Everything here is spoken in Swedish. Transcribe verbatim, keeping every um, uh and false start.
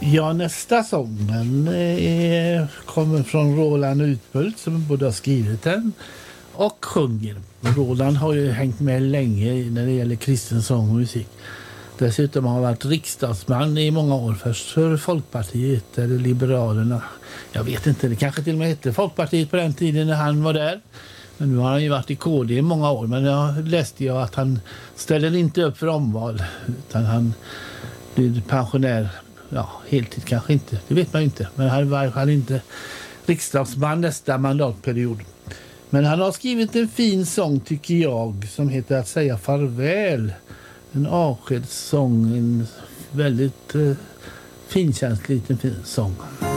Ja, nästa sång den är, kommer från Roland Utbult som både har skrivit den och sjunger. Roland har ju hängt med länge när det gäller kristen sång och musik. Dessutom har han varit riksdagsman i många år. Först för Folkpartiet eller Liberalerna. Jag vet inte, det kanske till och med hette Folkpartiet på den tiden när han var där. Men nu har han ju varit i K D i många år. Men jag läste jag att han ställer inte upp för omval. Utan han blir pensionär. Ja, heltid kanske inte. Det vet man ju inte. Men han är i varje fall inte riksdagsman nästa mandatperiod. Men han har skrivit en fin sång tycker jag. Som heter Att säga farväl. En avskedssång. En väldigt eh, finkänslig liten fin sång.